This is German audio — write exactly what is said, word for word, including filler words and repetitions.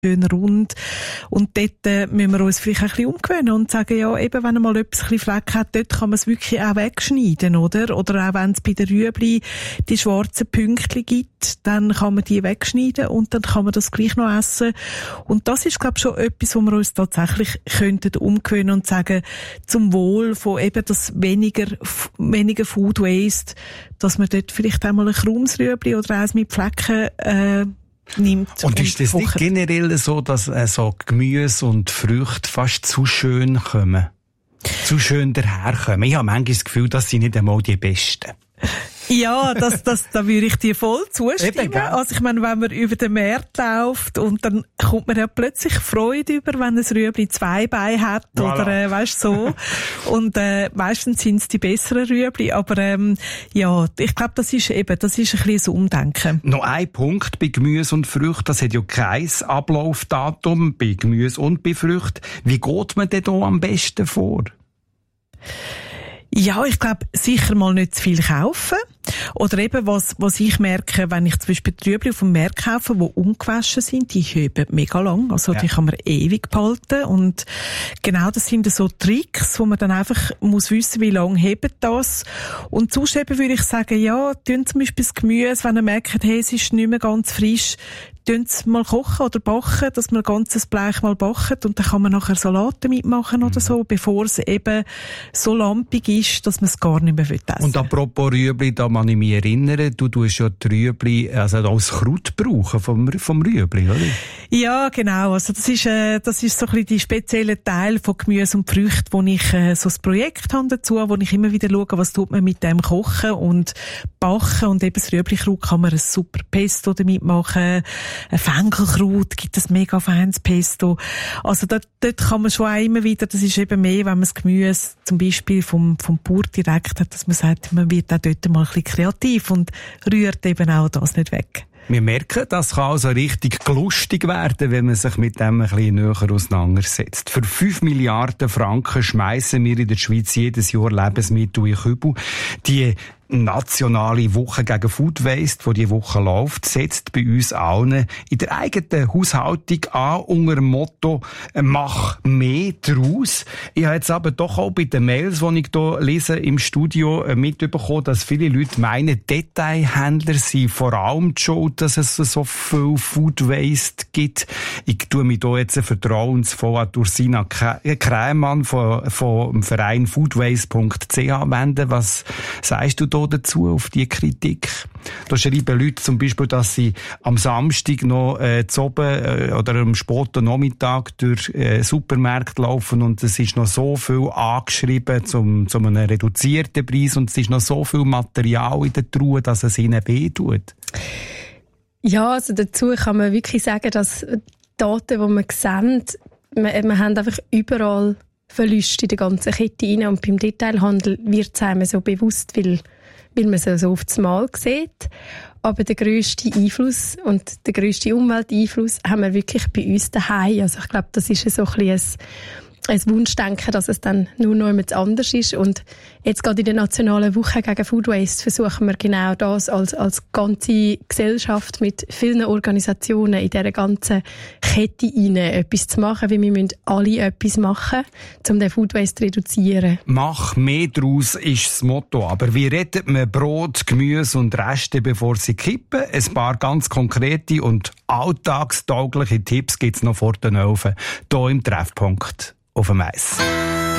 schön rund. Und dort äh, müssen wir uns vielleicht ein bisschen umgewöhnen und sagen, ja, eben, wenn mal etwas ein bisschen Fleck hat, dort kann man es wirklich auch wegschneiden, oder? Oder auch wenn es bei den Rüebli die schwarzen Pünktchen gibt, dann kann man die wegschneiden und dann kann man das gleich noch essen. Und das ist, glaube ich, schon etwas, wo wir uns tatsächlich könnten umgewöhnen und sagen, zum Wohl von eben das weniger, weniger Food Waste, dass man dort vielleicht einmal ein krummes Rüebli oder eins mit Flecken, äh, nimmt. Und ist das nicht generell so, dass äh, so Gemüse und Früchte fast zu schön kommen? Zu schön daherkommen? Ich habe manchmal das Gefühl, dass sie nicht einmal die Besten. Ja, das, das, da würde ich dir voll zustimmen. Eben, also ich meine, wenn man über den Markt läuft und dann kommt man ja plötzlich Freude über, wenn ein Rüebli zwei Beine hat, voilà. Oder äh, weißt so. Und äh, meistens sind es die besseren Rüebli, aber ähm, ja, ich glaube, das ist eben, das ist ein bisschen ein Umdenken. Noch ein Punkt bei Gemüse und Früchten, das hat ja kein Ablaufdatum bei Gemüse und bei Früchten. Wie geht man denn da am besten vor? Ja, ich glaube, sicher mal nicht zu viel kaufen. Oder eben, was, was ich merke, wenn ich zum Beispiel die Rüebli auf dem Markt kaufe, die ungewaschen sind, die heben mega lang. Also, ja. Die kann man ewig behalten. Und genau das sind so Tricks, wo man dann einfach muss wissen, wie lange hebt das. Und sonst eben würde ich sagen, ja, tun zum Beispiel das Gemüse, wenn ihr merkt, hey, es ist nicht mehr ganz frisch, tun es mal kochen oder backen, dass man ein ganzes Blech mal backt und dann kann man nachher Salate mitmachen oder so, bevor es eben so lampig ist, dass man es gar nicht mehr essen will. Und apropos Rüebli, da kann ich mich erinnern, du tust ja die Rüebli also als Kraut brauchen vom, vom Rüebli, oder? Ja, genau. Also das ist, äh, das ist so ein bisschen die spezielle Teil von Gemüse und Früchten, wo ich äh, so ein Projekt habe dazu, wo ich immer wieder schaue, was tut man mit dem kochen und backen und eben das Rüebli-Kraut kann man ein super Pesto damit machen. Ein Fenkelkraut gibt es mega feines Pesto. Also dort, dort kann man schon auch immer wieder, das ist eben mehr, wenn man das Gemüse zum Beispiel vom, vom Bauer direkt hat, dass man sagt, man wird auch dort mal ein bisschen kreativ und rührt eben auch das nicht weg. Wir merken, das kann also richtig lustig werden, wenn man sich mit dem ein bisschen näher auseinandersetzt. Für fünf Milliarden Franken schmeißen wir in der Schweiz jedes Jahr Lebensmittel in Kübel. Die nationale Woche gegen Food Waste, die diese Woche läuft, setzt bei uns allen in der eigenen Haushaltung an unter dem Motto «Mach mehr draus». Ich habe jetzt aber doch auch bei den Mails, die ich hier lese im Studio, mitbekommen, dass viele Leute meinen, Detailhändler sind vor allem die Schuld, dass es so viel Food Waste gibt. Ich tue mich hier jetzt vertrauensvoll an Ursina Krämann vom, vom Verein foodwaste punkt c h wenden. Was sagst du da dazu, auf die Kritik? Da schreiben Leute zum Beispiel, dass sie am Samstag noch äh, zu oben äh, oder am späten Nachmittag durch äh, Supermärkte laufen und es ist noch so viel angeschrieben zum, zum einem reduzierten Preis und es ist noch so viel Material in der Truhe, dass es ihnen wehtut. Ja, also dazu kann man wirklich sagen, dass die Daten, die wir sehen, wir, wir haben einfach überall Verluste in der ganzen Kette rein und beim Detailhandel wird es einem so bewusst, weil weil man es so oft Mal sieht. Aber der grösste Einfluss und der grösste Umwelteinfluss haben wir wirklich bei uns daheim. Also ich glaube, das ist so ein bisschen ein, ein Wunschdenken, dass es dann nur noch jemand anders ist. Und jetzt gerade in der nationalen Woche gegen Food Waste versuchen wir genau das als, als ganze Gesellschaft mit vielen Organisationen in dieser ganzen Kette rein etwas zu machen, weil wir müssen alle etwas machen, um den Food Waste zu reduzieren. Mach mehr draus ist das Motto. Aber wie rettet man Brot, Gemüse und Reste, bevor sie kippen? Ein paar ganz konkrete und alltagstaugliche Tipps gibt es noch vor den Ofen. Hier im Treffpunkt auf dem Eis.